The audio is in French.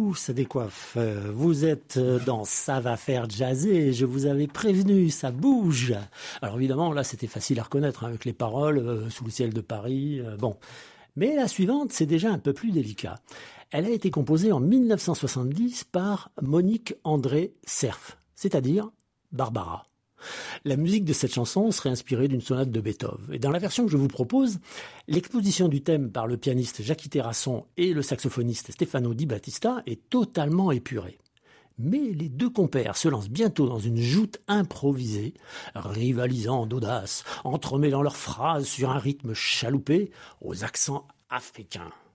ça décoiffe. Vous êtes dans Ça va faire jazzer, je vous avais prévenu, ça bouge. Alors évidemment, là, c'était facile à reconnaître avec les paroles, Sous le ciel de Paris, bon. Mais la suivante, c'est déjà un peu plus délicat. Elle a été composée en 1970 par Monique André Cerf, c'est-à-dire Barbara. La musique de cette chanson serait inspirée d'une sonate de Beethoven. Et dans la version que je vous propose, l'exposition du thème par le pianiste Jackie Terrasson et le saxophoniste Stefano Di Battista est totalement épurée. Mais les deux compères se lancent bientôt dans une joute improvisée, rivalisant d'audace, entremêlant leurs phrases sur un rythme chaloupé aux accents africains.